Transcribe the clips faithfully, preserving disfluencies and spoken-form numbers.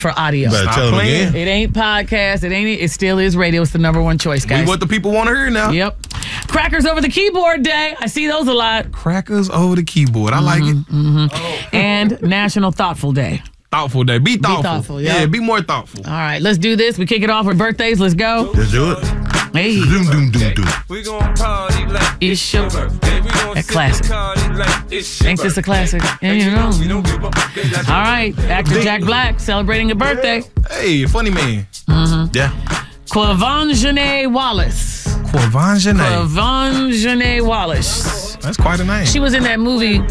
for audio. Stop tell playing. Again. It ain't podcast. It ain't. It still is radio. It's the number one choice, guys. We what the people want to hear now. Yep. Crackers over the keyboard day. I see those a lot. Crackers over the keyboard. I mm-hmm, like it. Mm-hmm. Oh. And National Thoughtful Day. Thoughtful day. Be thoughtful. Be thoughtful. Yep. Yeah, be more thoughtful. All right, let's do this. We kick it off with birthdays. Let's go. Let's do it. Hey. Doom, doom, doom, doom. We gon' party like it's your birthday. A classic. Ain't this a classic? Yeah, you know. All right, actor Jack Black celebrating a birthday. Hey, funny man. Mm-hmm. Yeah. Quvenzhané Wallis. Quvenzhané. Quvenzhané Wallis. That's quite a name. She was in that movie.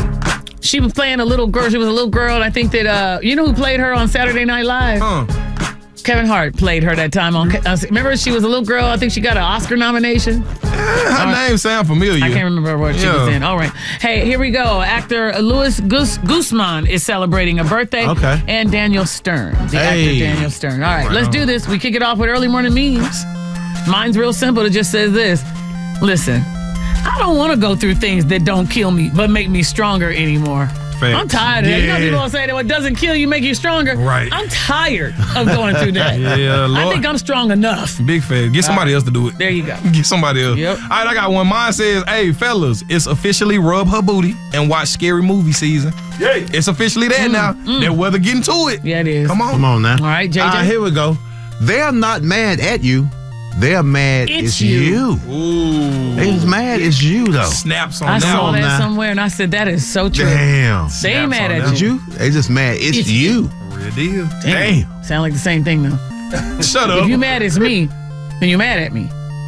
She was playing a little girl. She was a little girl. And I think that, uh, you know who played her on Saturday Night Live? Huh. Kevin Hart played her that time on. Uh, remember, she was a little girl. I think she got an Oscar nomination. Yeah, her right. name sound familiar. I can't remember what she yeah. was in. All right. Hey, here we go. Actor Luis Gus- Guzman is celebrating a birthday. Okay. And Daniel Stern, the hey. actor Daniel Stern. All right, right let's on. do this. We kick it off with early morning memes. Mine's real simple. It just says this. Listen, I don't want to go through things that don't kill me, but make me stronger anymore. Facts. I'm tired of yeah. it. You know, people will say that what doesn't kill you make you stronger. Right. I'm tired of going through that. yeah, Lord. I think I'm strong enough. Big fan. Get somebody right. else to do it. There you go. Get somebody else. Yep. All right, I got one. Mine says, hey, fellas, it's officially rub her booty and watch Scary Movie season. Yeah. It's officially there mm, now. Mm. They're weather getting to it. Yeah, it is. Come on. Come on now. All right, J J. All right, here we go. They're not mad at you. They're mad it's, it's you. you. Ooh. They was mad it's you, though. Snaps on I that saw one that now. somewhere, and I said, that is so true. Damn. They ain't mad at that you. Did you? They just mad it's, It's you. Real deal. Damn. Damn. Sound like the same thing, though. Shut up. If you mad it's me, then you mad at me.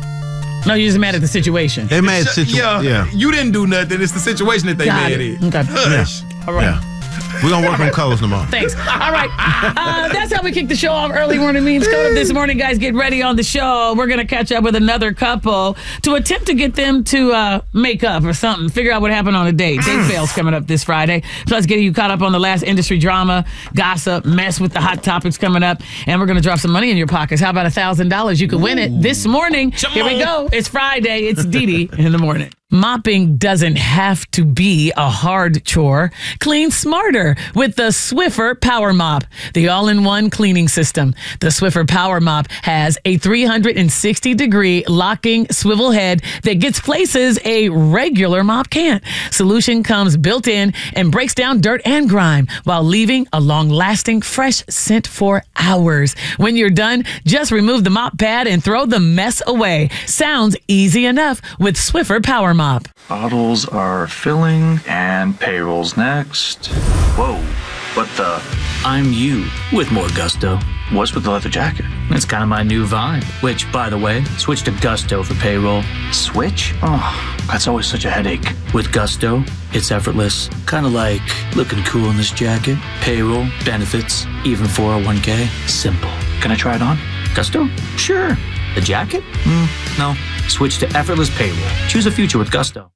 No, you're just mad at the situation. They mad Sh- situation. yeah, Yeah. You didn't do nothing. It's the situation that they Got mad it. at. Okay. Hush. All right. Yeah. We're going to work on colors tomorrow. Thanks. All right. Uh, that's how we kick the show off. Early morning memes. Coming up this morning, guys, get ready on the show. We're going to catch up with another couple to attempt to get them to uh, make up or something. Figure out what happened on a date. Date fails coming up this Friday. Plus, getting you caught up on the last industry drama, gossip, mess with the hot topics coming up. And we're going to drop some money in your pockets. How about one thousand dollars? You can win it this morning. Here we go. It's Friday. It's Dee Dee in the morning. Mopping doesn't have to be a hard chore. Clean smarter with the Swiffer Power Mop, the all-in-one cleaning system. The Swiffer Power Mop has a three hundred sixty degree locking swivel head that gets places a regular mop can't. Solution comes built in and breaks down dirt and grime while leaving a long-lasting fresh scent for hours. When you're done, just remove the mop pad and throw the mess away. Sounds easy enough with Swiffer Power Mop. Bottles are filling and payroll's next. Whoa, what the? I'm you with more gusto. What's with the leather jacket? It's kind of my new vibe, which, by the way, switch to Gusto for payroll. Switch? Oh, that's always such a headache. With Gusto, it's effortless. Kind of like looking cool in this jacket. Payroll, benefits, even four oh one k. Simple. Can I try it on? Gusto? Sure. The jacket? Mm, no. Switch to effortless payroll. Choose a future with Gusto.